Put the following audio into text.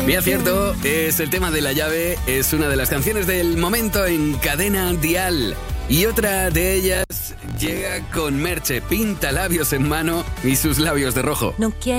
Bien cierto, es el tema de La Llave, es una de las canciones del momento en Cadena Dial. Y otra de ellas llega con Merche, pinta labios en mano y sus labios de rojo. No quiero